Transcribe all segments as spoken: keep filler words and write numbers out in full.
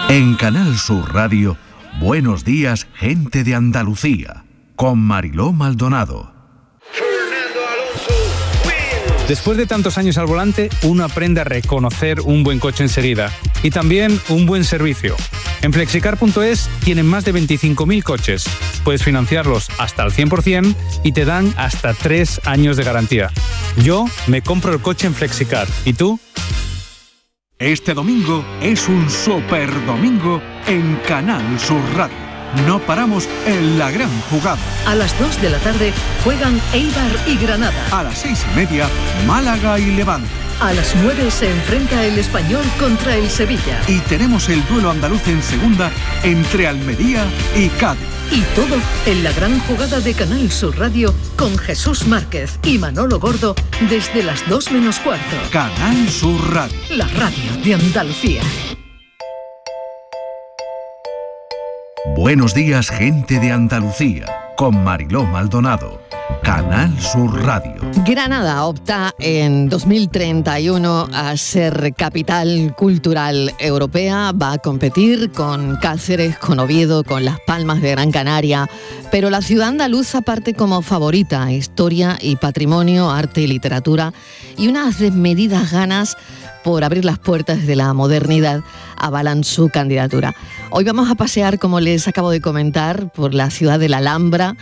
En Canal Sur Radio, Buenos Días, Gente de Andalucía, con Mariló Maldonado. Después de tantos años al volante, uno aprende a reconocer un buen coche enseguida y también un buen servicio. En flexicar punto es tienen más de veinticinco mil coches. Puedes financiarlos hasta al cien por ciento y te dan hasta tres años de garantía. Yo me compro el coche en Flexicar. ¿Y tú? Este domingo es un super domingo en Canal Sur Radio. No paramos en la gran jugada. A las dos de la tarde juegan Eibar y Granada. A las seis y media, Málaga y Levante. A las nueve se enfrenta el Español contra el Sevilla. Y tenemos el duelo andaluz en segunda entre Almería y Cádiz. Y todo en la gran jugada de Canal Sur Radio con Jesús Márquez y Manolo Gordo desde las dos menos cuarto. Canal Sur Radio. La radio de Andalucía. Buenos días, gente de Andalucía, con Mariló Maldonado. Canal Sur Radio. Granada opta en dos mil treinta y uno a ser capital cultural europea. Va a competir con Cáceres, con Oviedo, con Las Palmas de Gran Canaria. Pero la ciudad andaluza parte como favorita: historia y patrimonio, arte y literatura, y unas desmedidas ganas por abrir las puertas de la modernidad avalan su candidatura. Hoy vamos a pasear, como les acabo de comentar, por la ciudad de la Alhambra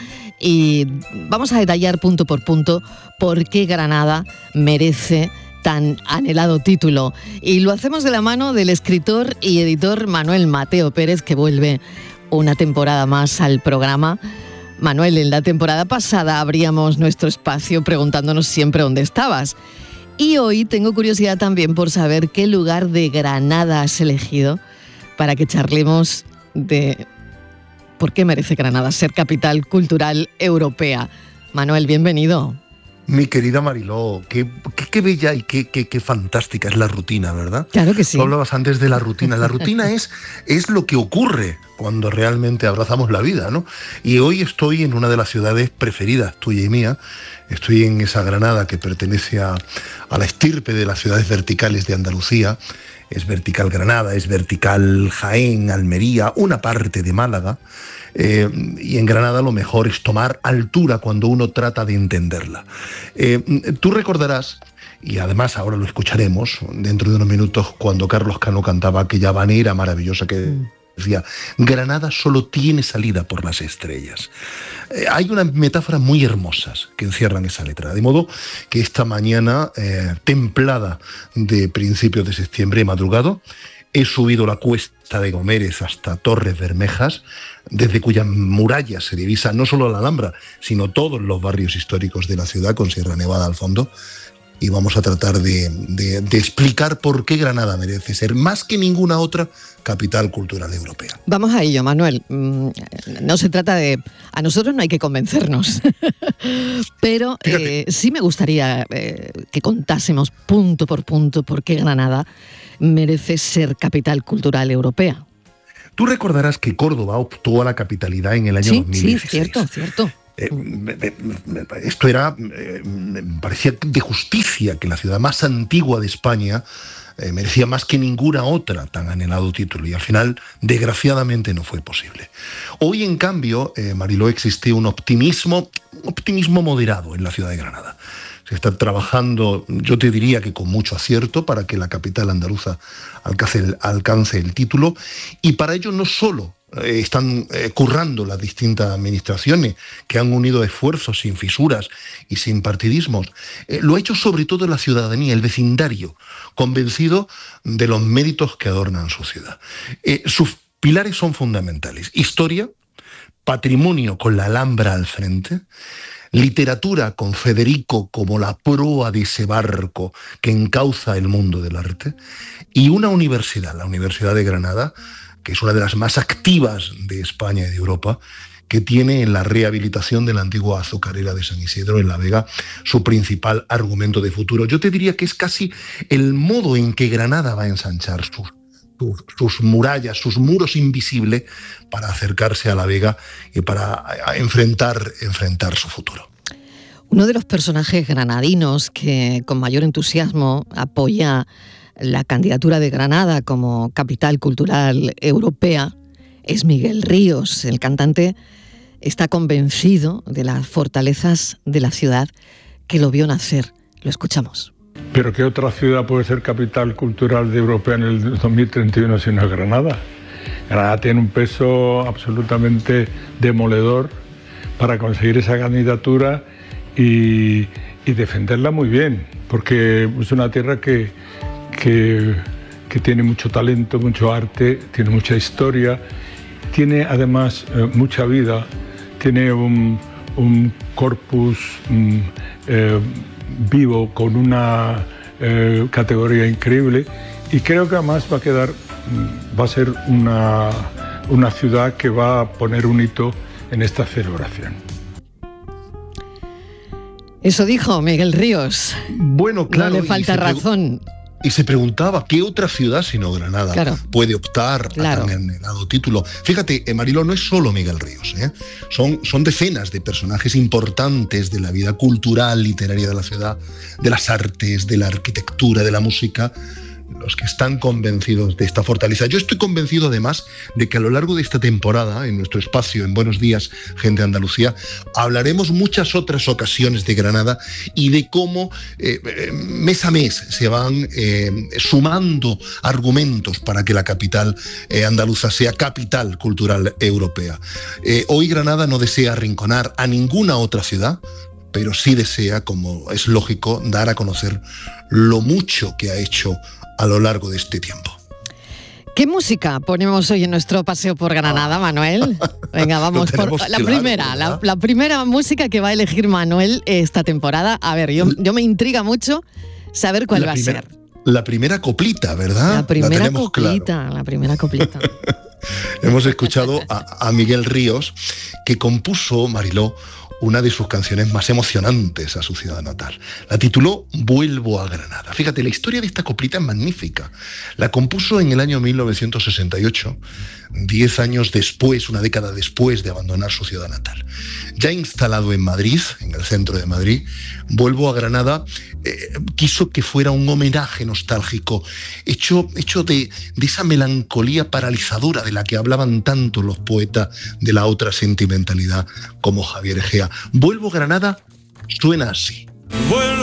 y vamos a detallar punto por punto por qué Granada merece tan anhelado título. Y lo hacemos de la mano del escritor y editor Manuel Mateo Pérez, que vuelve una temporada más al programa. Manuel, en la temporada pasada abríamos nuestro espacio preguntándonos siempre dónde estabas. Y hoy tengo curiosidad también por saber qué lugar de Granada has elegido para que charlemos de por qué merece Granada ser capital cultural europea. Manuel, bienvenido. Mi querida Mariló, qué, qué, qué bella y qué, qué, qué fantástica es la rutina, ¿verdad? Claro que sí. Tú hablabas antes de la rutina. La rutina es, es lo que ocurre cuando realmente abrazamos la vida, ¿no? Y hoy estoy en una de las ciudades preferidas, tuya y mía. Estoy en esa Granada que pertenece a, a la estirpe de las ciudades verticales de Andalucía. Es vertical Granada, es vertical Jaén, Almería, una parte de Málaga. Eh, y en Granada lo mejor es tomar altura cuando uno trata de entenderla. Eh, tú recordarás, y además ahora lo escucharemos dentro de unos minutos, cuando Carlos Cano cantaba aquella habanera maravillosa que decía: Granada solo tiene salida por las estrellas. Eh, hay unas metáforas muy hermosas que encierran esa letra, de modo que esta mañana eh, templada de principios de septiembre he madrugado, he subido la cuesta de Gómez hasta Torres Bermejas, desde cuyas murallas se divisa no solo la Alhambra, sino todos los barrios históricos de la ciudad, con Sierra Nevada al fondo. Y vamos a tratar de, de, de explicar por qué Granada merece ser, más que ninguna otra, capital cultural europea. Vamos a ello, Manuel. No se trata de... A nosotros no hay que convencernos. Pero eh, sí me gustaría eh, que contásemos punto por punto por qué Granada merece ser capital cultural europea. Tú recordarás que Córdoba optó a la capitalidad en el año sí, dos mil dieciséis. Sí, cierto, cierto. Eh, me, me, me, esto era, eh, me parecía de justicia que la ciudad más antigua de España eh, merecía más que ninguna otra tan anhelado título, y al final, desgraciadamente, no fue posible. Hoy, en cambio, eh, Mariló, existe un optimismo, optimismo moderado en la ciudad de Granada. Se está trabajando, yo te diría que con mucho acierto, para que la capital andaluza alcance el, alcance el título, y para ello no solo eh, están eh, currando las distintas administraciones que han unido esfuerzos sin fisuras y sin partidismos, eh, lo ha hecho sobre todo la ciudadanía, el vecindario, convencido de los méritos que adornan su ciudad. Eh, sus pilares son fundamentales: historia, patrimonio con la Alhambra al frente, literatura con Federico como la proa de ese barco que encauza el mundo del arte, y una universidad, la Universidad de Granada, que es una de las más activas de España y de Europa, que tiene en la rehabilitación de la antigua azucarera de San Isidro en La Vega su principal argumento de futuro. Yo te diría que es casi el modo en que Granada va a ensanchar sus Sus, sus murallas, sus muros invisibles, para acercarse a La Vega y para a, a enfrentar, enfrentar su futuro. Uno de los personajes granadinos que con mayor entusiasmo apoya la candidatura de Granada como capital cultural europea es Miguel Ríos. El cantante está convencido de las fortalezas de la ciudad que lo vio nacer. Lo escuchamos. ¿Pero qué otra ciudad puede ser capital cultural de Europea en el dos mil treinta y uno si no es Granada? Granada tiene un peso absolutamente demoledor para conseguir esa candidatura y, y defenderla muy bien, porque es una tierra que, que, que tiene mucho talento, mucho arte, tiene mucha historia, tiene además eh, mucha vida, tiene un, un corpus mm, eh, vivo con una eh, categoría increíble, y creo que además va a quedar, va a ser una, una ciudad que va a poner un hito en esta celebración. Eso dijo Miguel Ríos. Bueno, claro. No le falta razón. Y se preguntaba, ¿qué otra ciudad sino Granada claro. puede optar claro. a tan anhelado título? Fíjate, Mariló, no es solo Miguel Ríos, ¿eh? son, son decenas de personajes importantes de la vida cultural, literaria de la ciudad, de las artes, de la arquitectura, de la música, los que están convencidos de esta fortaleza. Yo estoy convencido además de que a lo largo de esta temporada, en nuestro espacio, en Buenos Días, Gente de Andalucía, hablaremos muchas otras ocasiones de Granada y de cómo eh, mes a mes se van eh, sumando argumentos para que la capital eh, andaluza sea capital cultural europea. Eh, hoy Granada no desea arrinconar a ninguna otra ciudad, pero sí desea, como es lógico, dar a conocer lo mucho que ha hecho a lo largo de este tiempo. ¿Qué música ponemos hoy en nuestro paseo por Granada, Manuel? Venga, vamos por la claro, primera, la, la primera música que va a elegir Manuel esta temporada. A ver, yo, yo me intriga mucho saber cuál la va primera, a ser. La primera coplita, ¿verdad? La primera la coplita, claro. la primera coplita. Hemos escuchado a, a Miguel Ríos, que compuso, Mariló, una de sus canciones más emocionantes a su ciudad natal. La tituló Vuelvo a Granada. Fíjate, la historia de esta coplita es magnífica. La compuso en el año mil novecientos sesenta y ocho, diez años después, una década después de abandonar su ciudad natal. Ya instalado en Madrid, en el centro de Madrid, Vuelvo a Granada eh, quiso que fuera un homenaje nostálgico, hecho, hecho de, de esa melancolía paralizadora de la que hablaban tanto los poetas de la otra sentimentalidad como Javier Egea. Vuelvo a Granada suena así. Vuelvo